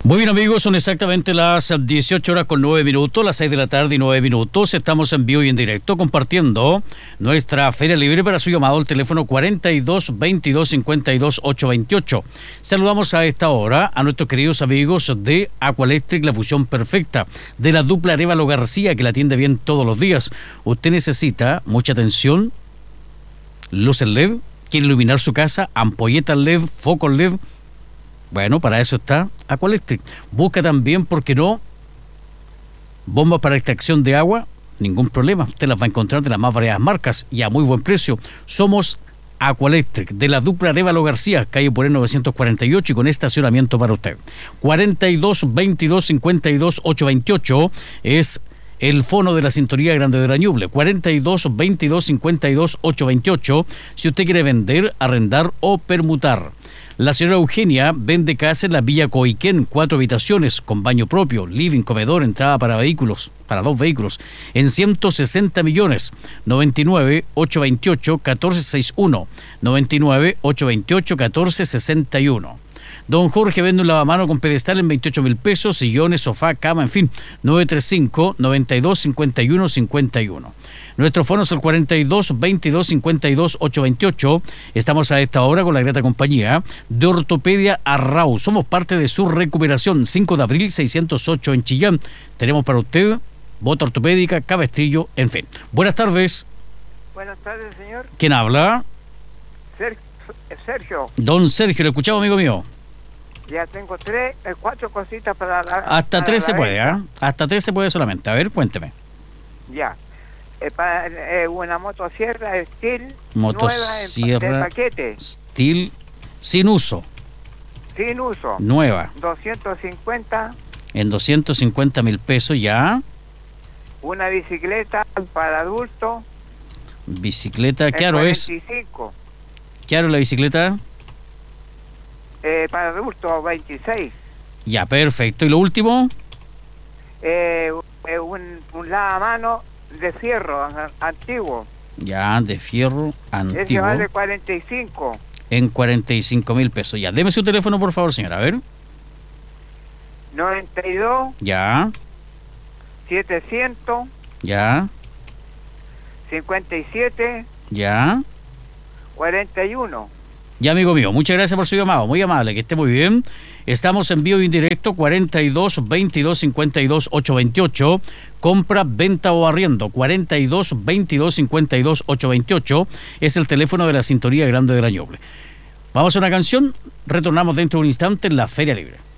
Muy bien, amigos, son exactamente las 18 horas con 9 minutos, las 6 de la tarde y 9 minutos. Estamos en vivo y en directo compartiendo nuestra Feria Libre para su llamado al teléfono 42 22 52 828. Saludamos a esta hora a nuestros queridos amigos de Aqualectric, la fusión perfecta, de la dupla Arévalo García, que la atiende bien todos los días. Usted necesita mucha atención, luces LED, quiere iluminar su casa, ampolletas LED, focos LED. Bueno, para eso está Aqualectric. Busca también, ¿por qué no?, bombas para extracción de agua. Ningún problema, usted las va a encontrar de las más variadas marcas y a muy buen precio. Somos Aqualectric, de la dupla Arévalo García, calle Poré 948, y con estacionamiento para usted. 42 22 52 828 es el fono de la sintonía grande de la Ñuble. 42 22 52 828 si usted quiere vender, arrendar o permutar. La señora Eugenia vende casa en la Villa Coiquén, 4 habitaciones con baño propio, living, comedor, entrada para vehículos, para 2 vehículos, en 160 millones. 99 828 1461, 99 828 1461. Don Jorge vende un lavamano con pedestal en 28.000 pesos, sillones, sofá, cama, en fin. 935 92 51 51. Nuestro fono es el 42 22 52 828. Estamos a esta hora con la grata compañía de Ortopedia Arrau. Somos parte de su recuperación. 5 de abril 608 en Chillán. Tenemos para usted bota ortopédica, cabestrillo, en fin. Buenas tardes. Buenas tardes, señor. ¿Quién habla? Sergio. Don Sergio, ¿le escuchamos, amigo mío? Ya tengo 4 cositas para dar. Hasta 3 se puede, ¿ah? Hasta 3 se puede solamente. A ver, cuénteme. Ya. Una motosierra Steel motosierra nueva de paquete. Steel sin uso. Sin uso. Nueva. 250. En 250.000 pesos ya. Una bicicleta para adulto. Bicicleta, ¿qué aro es? 25. ¿Qué aro es la bicicleta? Para adulto, 26. Ya, perfecto. ¿Y lo último? Un lavamano de fierro antiguo. Ya, de fierro antiguo. Ese vale 45. En 45.000 pesos. Ya, deme su teléfono, por favor, señora. A ver. 92. Ya. 700. Ya. 57. Ya. 41. Ya, amigo mío, muchas gracias por su llamado, muy amable, que esté muy bien. Estamos en vivo y en directo, 42 22 52 828, compra, venta o arriendo, 42 22 52 828, es el teléfono de la sintonía grande de la Ñuble. Vamos a una canción, retornamos dentro de un instante en la Feria Libre.